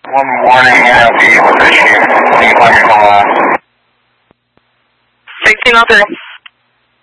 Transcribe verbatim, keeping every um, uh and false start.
One morning, N L P was issued. Can you find your call? sixteen oh three.